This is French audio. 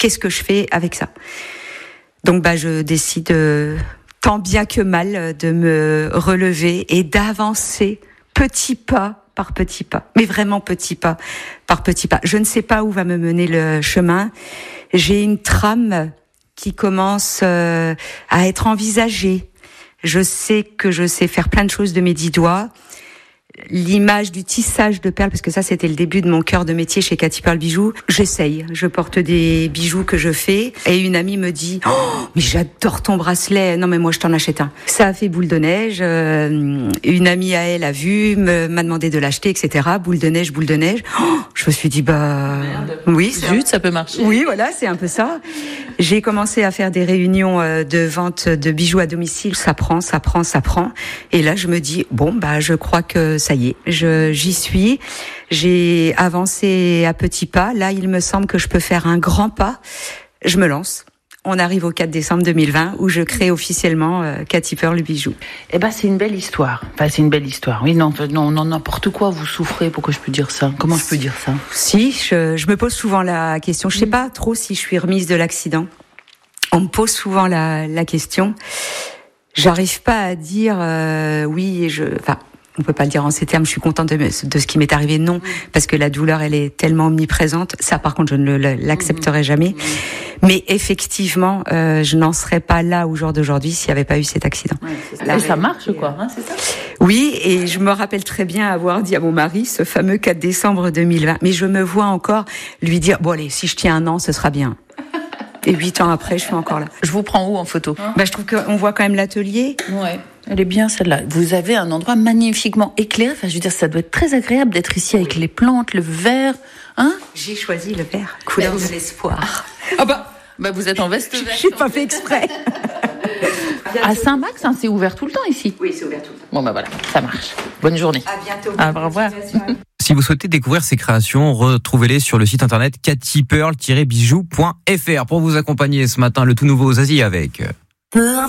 qu'est-ce que je fais avec ça? Donc je décide tant bien que mal de me relever et d'avancer petit pas par petit pas, mais vraiment petit pas par petit pas. Je ne sais pas où va me mener le chemin. J'ai une trame qui commence à être envisagée. Je sais que je sais faire plein de choses de mes 10 doigts. L'image du tissage de perles, parce que ça c'était le début de mon cœur de métier chez Cathy Pearl Bijoux. J'essaye, je porte des bijoux que je fais et une amie me dit « Oh, mais j'adore ton bracelet, non mais moi je t'en achète un ». Ça a fait boule de neige, une amie à elle a vu, m'a demandé de l'acheter, etc. Boule de neige, oh, je me suis dit oui, zut, ça peut marcher. Oui, voilà, c'est un peu ça. J'ai commencé à faire des réunions de vente de bijoux à domicile, ça prend. Et là, je me dis, je crois que ça y est, j'y suis. J'ai avancé à petits pas. Là, il me semble que je peux faire un grand pas. Je me lance. On arrive au 4 décembre 2020 où je crée officiellement Cathy Pearl Bijoux. C'est une belle histoire. C'est une belle histoire. Oui, non, n'importe quoi, vous souffrez. Pourquoi je peux dire ça? Comment je peux dire ça? Si, je me pose souvent la question. Je sais pas trop si je suis remise de l'accident. On me pose souvent la question. J'arrive pas à dire oui, on peut pas le dire en ces termes, je suis contente de ce qui m'est arrivé, non, parce que la douleur, elle est tellement omniprésente. Ça, par contre, je ne l'accepterai jamais. Mais effectivement, je n'en serais pas là au jour d'aujourd'hui s'il n'y avait pas eu cet accident. Ouais, ça marche, quoi, c'est ça? Oui, et je me rappelle très bien avoir dit à mon mari ce fameux 4 décembre 2020. Mais je me vois encore lui dire, allez, si je tiens 1 an, ce sera bien. Et 8 ans après, je suis encore là. Je vous prends où en photo? Je trouve qu'on voit quand même l'atelier. Ouais. Elle est bien celle-là. Vous avez un endroit magnifiquement éclairé. Ça doit être très agréable d'être ici avec les plantes, le vert. J'ai choisi le vert, couleur de l'espoir. Vous êtes en veste verte. J'ai pas fait exprès. À Saint-Max, c'est ouvert tout le temps ici? Oui, c'est ouvert tout le temps. Voilà, ça marche. Bonne journée. À bientôt. Au revoir. Si vous souhaitez découvrir ces créations, retrouvez-les sur le site internet cathypearl-bijoux.fr. Pour vous accompagner ce matin, le tout nouveau Zazie avec...